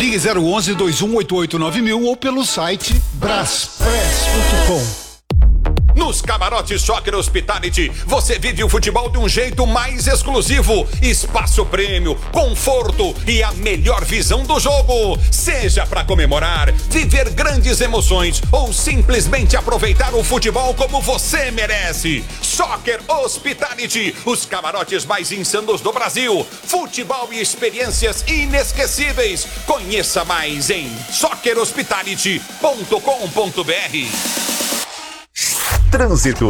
Ligue 011-2188-9000 ou pelo site braspress.com. Nos camarotes Soccer Hospitality, você vive o futebol de um jeito mais exclusivo. Espaço prêmio, conforto e a melhor visão do jogo. Seja para comemorar, viver grandes emoções ou simplesmente aproveitar o futebol como você merece. Soccer Hospitality, os camarotes mais insanos do Brasil. Futebol e experiências inesquecíveis. Conheça mais em soccerhospitality.com.br. Trânsito.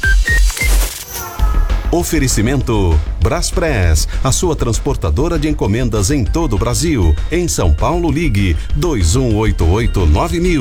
Oferecimento Braspress, a sua transportadora de encomendas em todo o Brasil. Em São Paulo, ligue 2188-9000.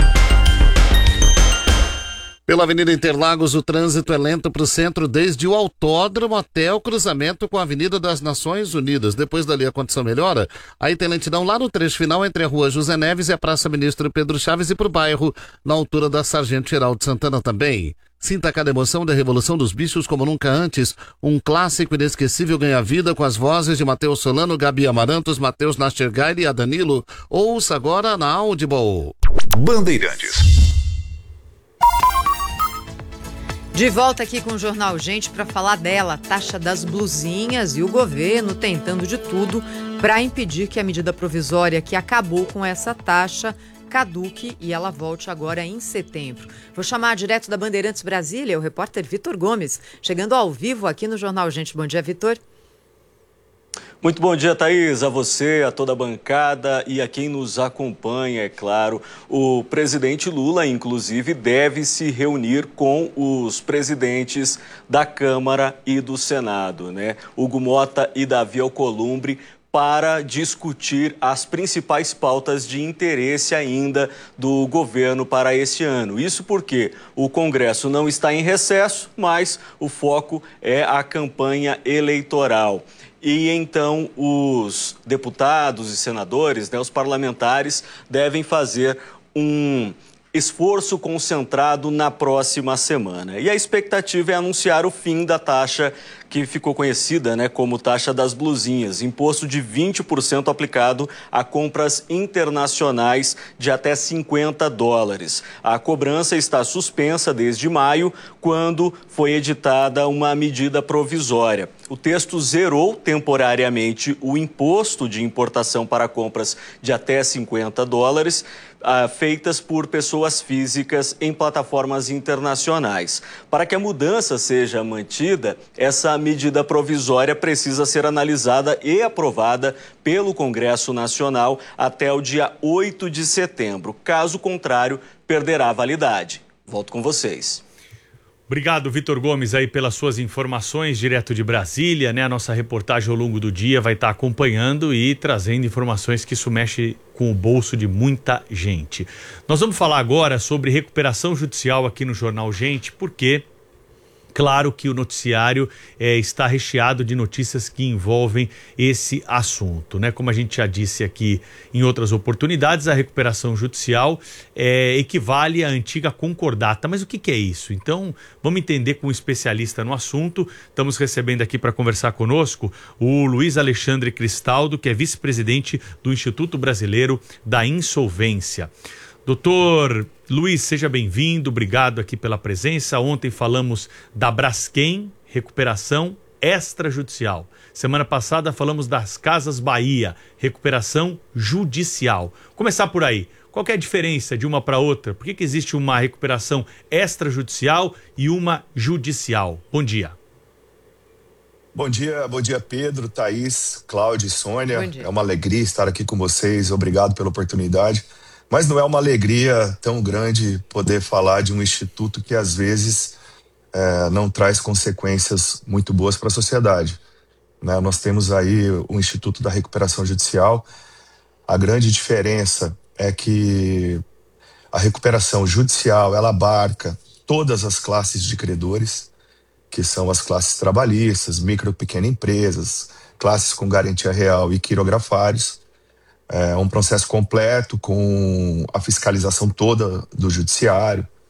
Pela Avenida Interlagos, o trânsito é lento para o centro, desde o autódromo até o cruzamento com a Avenida das Nações Unidas. Depois dali a condição melhora. Aí tem lentidão lá no trecho final entre a Rua José Neves e a Praça Ministro Pedro Chaves e pro bairro, na altura da Sargento Geraldo Santana também. Sinta cada emoção da Revolução dos Bichos como nunca antes. Um clássico inesquecível ganha vida com as vozes de Matheus Solano, Gabi Amarantos, Matheus Nastergaile e a Danilo. Ouça agora na Audible. Bandeirantes. De volta aqui com o Jornal Gente para falar dela, a taxa das blusinhas e o governo tentando de tudo para impedir que a medida provisória que acabou com essa taxa caduque e ela volte agora em setembro. Vou chamar direto da Bandeirantes Brasília o repórter Vitor Gomes, chegando ao vivo aqui no Jornal Gente. Bom dia, Vitor. Muito bom dia, Thaís, a você, a toda a bancada e a quem nos acompanha, é claro. O presidente Lula, inclusive, deve se reunir com os presidentes da Câmara e do Senado, né? Hugo Mota e Davi Alcolumbre, para discutir as principais pautas de interesse ainda do governo para este ano. Isso porque o Congresso não está em recesso, mas o foco é a campanha eleitoral. E então os deputados e senadores, né, os parlamentares, devem fazer um esforço concentrado na próxima semana. E a expectativa é anunciar o fim da taxa que ficou conhecida, né, como taxa das blusinhas, imposto de 20% aplicado a compras internacionais de até $50. A cobrança está suspensa desde maio, quando foi editada uma medida provisória. O texto zerou temporariamente o imposto de importação para compras de até $50, feitas por pessoas físicas em plataformas internacionais. Para que a mudança seja mantida, essa medida provisória precisa ser analisada e aprovada pelo Congresso Nacional até o dia 8 de setembro. Caso contrário, perderá a validade. Volto com vocês. Obrigado, Vitor Gomes, aí pelas suas informações direto de Brasília, né? A nossa reportagem ao longo do dia vai estar acompanhando e trazendo informações que isso mexe com o bolso de muita gente. Nós vamos falar agora sobre recuperação judicial aqui no Jornal Gente, porque claro que o noticiário está recheado de notícias que envolvem esse assunto, né? Como a gente já disse aqui em outras oportunidades, a recuperação judicial equivale à antiga concordata. Mas o que é isso? Então, vamos entender com um especialista no assunto. Estamos recebendo aqui para conversar conosco o Luiz Alexandre Cristaldo, que é vice-presidente do Instituto Brasileiro da Insolvência. Doutor Luiz, seja bem-vindo, obrigado aqui pela presença. Ontem falamos da Braskem, recuperação extrajudicial. Semana passada falamos das Casas Bahia, recuperação judicial. Começar por aí, qual que é a diferença de uma para outra? Por que existe uma recuperação extrajudicial e uma judicial? Bom dia. Bom dia Pedro, Thaís, Cláudia e Sônia. É uma alegria estar aqui com vocês, obrigado pela oportunidade. Mas não é uma alegria tão grande poder falar de um instituto que às vezes não traz consequências muito boas para a sociedade, né? Nós temos aí o Instituto da Recuperação Judicial. A grande diferença é que a recuperação judicial ela abarca todas as classes de credores, que são as classes trabalhistas, micro e pequenas empresas, classes com garantia real e quirografários. É um processo completo com a fiscalização toda do judiciário,